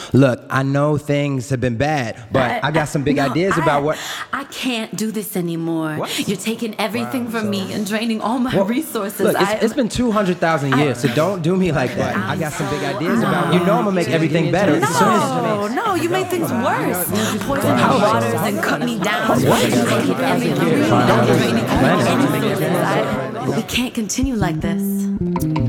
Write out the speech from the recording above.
Look, I know things have been bad, but I got some big ideas about what... I can't do this anymore. What? You're taking everything from me and draining all my resources. Look, it's been 200,000 years, so don't do me like that. I got some big ideas about... You know I'm gonna make everything better. No, you made things worse. Poison my waters and cut me down. You're taking everything from me and draining all my resources. We can't continue like this.